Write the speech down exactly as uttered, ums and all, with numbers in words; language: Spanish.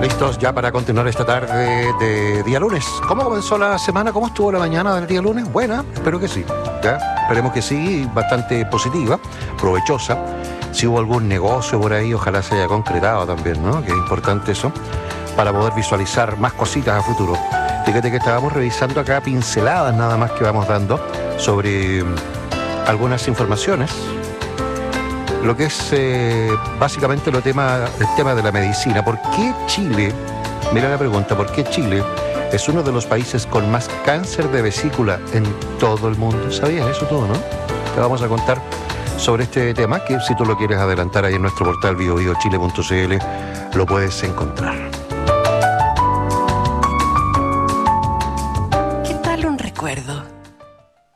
Listos ya para continuar esta tarde de día lunes. ¿Cómo comenzó la semana? ¿Cómo estuvo la mañana del día lunes? Buena, espero que sí. ¿Ya? Esperemos que sí, bastante positiva, provechosa. Si hubo algún negocio por ahí, ojalá se haya concretado también, ¿no? Que es importante eso, para poder visualizar más cositas a futuro. Fíjate que estábamos revisando acá pinceladas nada más que vamos dando sobre algunas informaciones. Lo que es eh, básicamente lo tema, el tema de la medicina. ¿Por qué Chile, mira la pregunta, ¿por qué Chile es uno de los países con más cáncer de vesícula en todo el mundo? ¿Sabías eso todo, no? Te vamos a contar sobre este tema, que si tú lo quieres adelantar ahí en nuestro portal bio bio chile punto c l lo puedes encontrar.